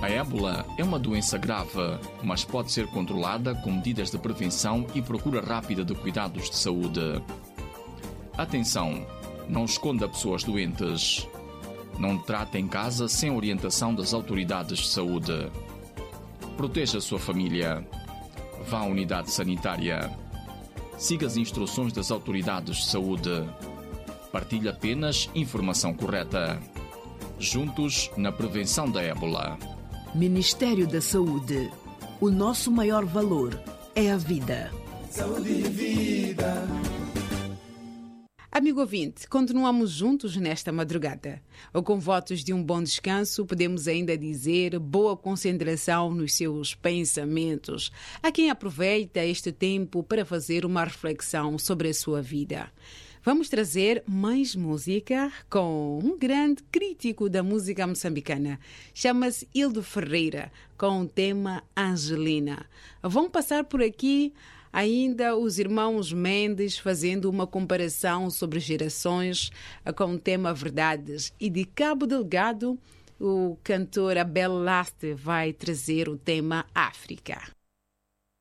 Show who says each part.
Speaker 1: A ébola é uma doença grave, mas pode ser controlada com medidas de prevenção e procura rápida de cuidados de saúde. Atenção! Não esconda pessoas doentes. Não trate em casa sem orientação das autoridades de saúde. Proteja a sua família. Vá à unidade sanitária. Siga as instruções das autoridades de saúde. Partilhe apenas informação correta. Juntos na prevenção da ébola.
Speaker 2: Ministério da Saúde. O nosso maior valor é a vida.
Speaker 3: Saúde e vida.
Speaker 4: Amigo ouvinte, continuamos juntos nesta madrugada. Ou com votos de um bom descanso, podemos ainda dizer boa concentração nos seus pensamentos. Há quem aproveita este tempo para fazer uma reflexão sobre a sua vida. Vamos trazer mais música com um grande crítico da música moçambicana. Chama-se Hildo Ferreira, com o tema Angelina. Vão passar por aqui ainda os irmãos Mendes fazendo uma comparação sobre gerações com o tema Verdades. E de Cabo Delgado, o cantor Abel Laste vai trazer o tema África.